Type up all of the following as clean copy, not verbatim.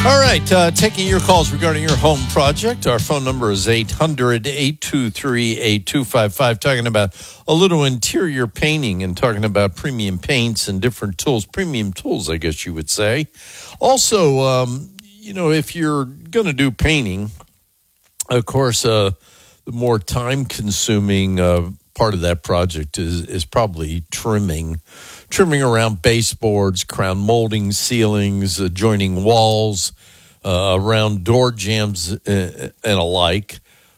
All right, taking your calls regarding your home project. Our phone number is 800-823-8255, talking about a little interior painting and talking about premium paints and different tools, premium tools, I guess you would say. Also, if you're going to do painting, of course, the more time-consuming part of that project is probably trimming around baseboards, crown molding, ceilings, joining walls, around door jambs and alike.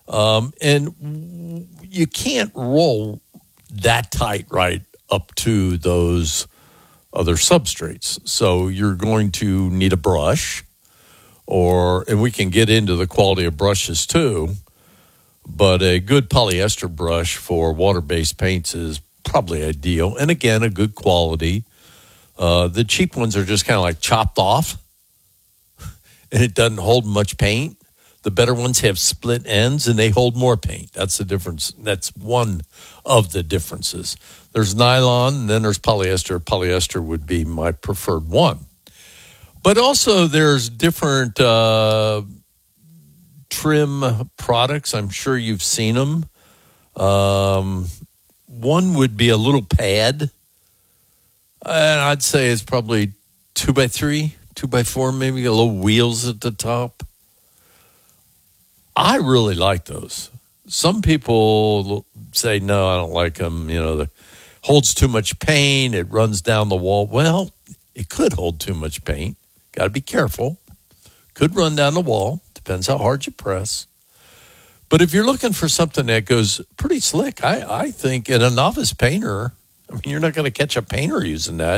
And you can't roll that tight right up to those other substrates. So you're going to need a brush, and we can get into the quality of brushes too. But a good polyester brush for water-based paints is probably ideal. And again, a good quality. The cheap ones are just kind of like chopped off, and it doesn't hold much paint. The better ones have split ends, and they hold more paint. That's the difference. That's one of the differences. There's nylon, and then there's polyester. Polyester would be my preferred one. But also there's different trim products. I'm sure you've seen them. One would be a little pad, and I'd say it's probably 2x3, 2x4, maybe a little wheels at the top. I really like those. Some people say, no, I don't like them. It holds too much paint. It runs down the wall. Well, it could hold too much paint. Got to be careful. Could run down the wall. Depends how hard you press. But if you're looking for something that goes pretty slick, I think in a novice painter, you're not going to catch a painter using that.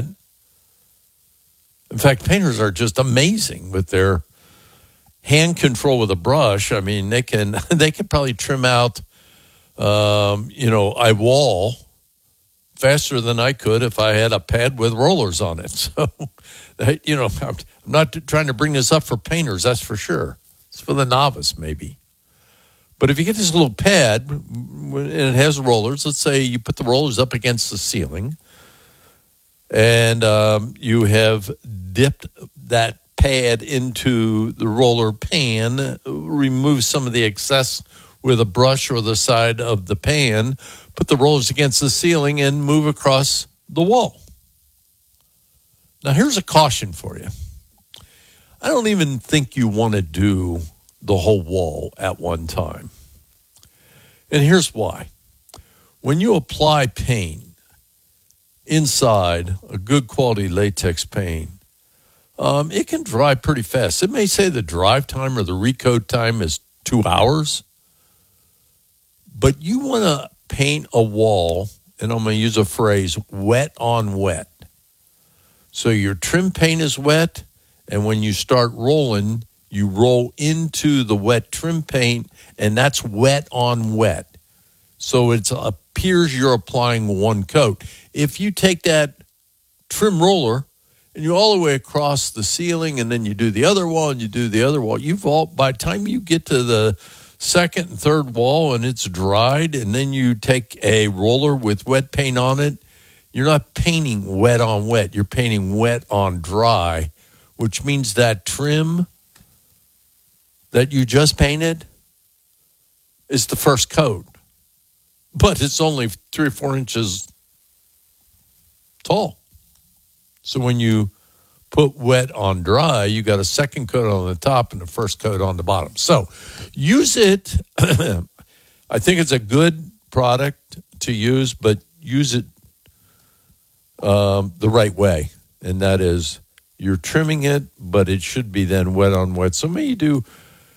In fact, painters are just amazing with their hand control with a brush. They can probably trim out, a wall faster than I could if I had a pad with rollers on it. So, I'm not trying to bring this up for painters, that's for sure. It's for the novice, maybe. But if you get this little pad and it has rollers, let's say you put the rollers up against the ceiling and you have dipped that pad into the roller pan, remove some of the excess with a brush or the side of the pan, put the rollers against the ceiling and move across the wall. Now, here's a caution for you. I don't even think you want to do the whole wall at one time. And here's why. When you apply paint inside a good quality latex paint, it can dry pretty fast. It may say the drive time or the recoat time is 2 hours, but you want to paint a wall, and I'm going to use a phrase, wet on wet. So your trim paint is wet, and when you start rolling, you roll into the wet trim paint, and that's wet on wet. So it appears you're applying one coat. If you take that trim roller and you all the way across the ceiling, and then you do the other wall and you do the other wall, by the time you get to the second and third wall and it's dried, and then you take a roller with wet paint on it, you're not painting wet on wet. You're painting wet on dry, which means that trim that you just painted is the first coat, but it's only 3 or 4 inches tall. So when you put wet on dry, you got a second coat on the top and the first coat on the bottom. So use it. I think it's a good product to use, but use it the right way. And that is, you're trimming it, but it should be then wet on wet. So maybe you do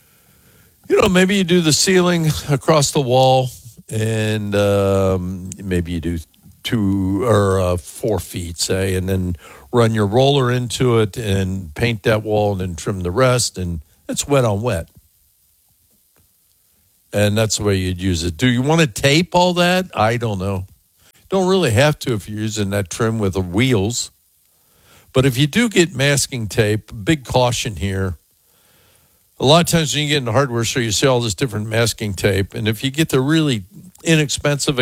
the ceiling across the wall, and maybe you do 2 or 4 feet, say, and then run your roller into it and paint that wall and then trim the rest, and it's wet on wet. And that's the way you'd use it. Do you want to tape all that? I don't know. Don't really have to if you're using that trim with the wheels. But if you do get masking tape, big caution here. A lot of times when you get into hardware store, you see all this different masking tape. And if you get the really inexpensive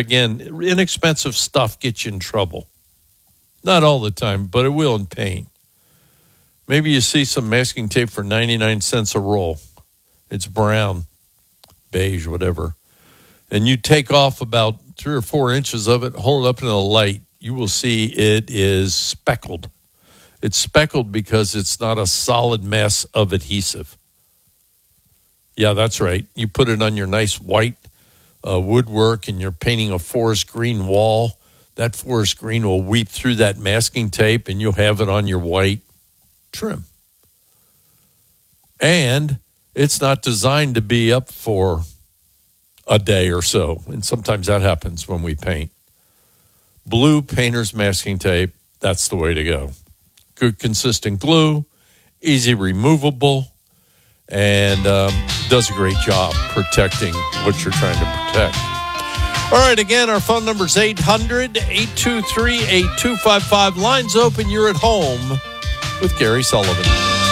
stuff gets you in trouble. Not all the time, but it will in paint. Maybe you see some masking tape for 99 cents a roll. It's brown, beige, whatever. And you take off about 3 or 4 inches of it, hold it up in the light. You will see it is speckled. It's speckled because it's not a solid mass of adhesive. Yeah, that's right. You put it on your nice white woodwork and you're painting a forest green wall. That forest green will weep through that masking tape and you'll have it on your white trim. And it's not designed to be up for a day or so. And sometimes that happens when we paint. Blue painter's masking tape, that's the way to go. Good consistent glue, easy removable, and does a great job protecting what you're trying to protect. All right, again, our phone number is 800-823-8255. Lines open. You're at home with Gary Sullivan.